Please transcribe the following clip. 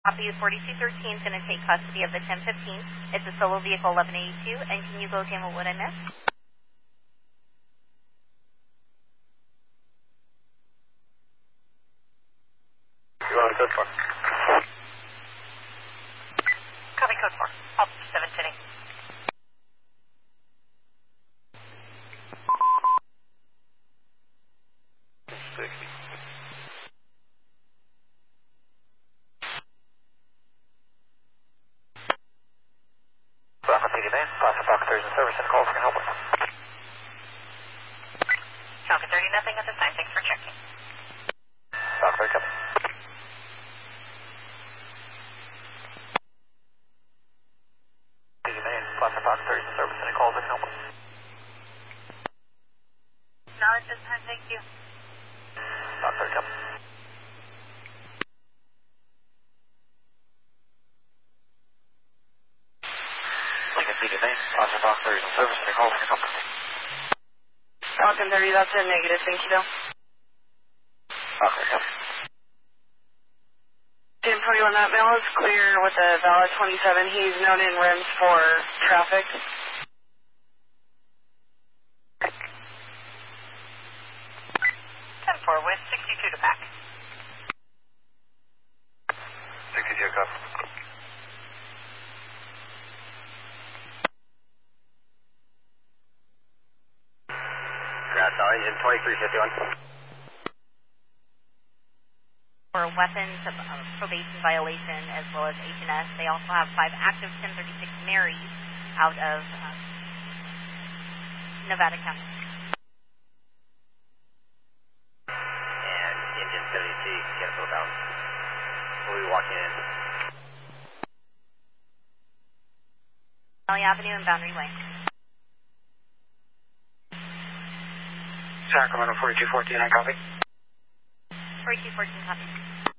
Copy 4213 is going to take custody of the 1015. It's a solo vehicle 1182, and can you go again with what I missed? You want code 4? Copy code 4. All 710. Bravo PD man, Foster Fox 30 in service and a call for help. Falcon 30, nothing at this time. Thanks for checking. Fox 30 coming. PD man, Foster Fox 30 in service and a call for help. Not at this time, thank you. Fox 30 coming. Lincoln PD man, Foster Fox 30 in service and a call for help. Falcon 30, that's a negative, thank you though. Fox 30 coming. 1041, that mail is clear with a valid 27. He's known in REMS for traffic. 10-4 with 62 to back. 62 copy. Congrats, engine 2351. For weapons of probation violation as well as H&S. They also have 5 active 1036 Marys out of Nevada County. And engine 72, cancel down. We'll be walking in. Valley Avenue and Boundary Way. Sacramento 4214, I copy. 4214 copy.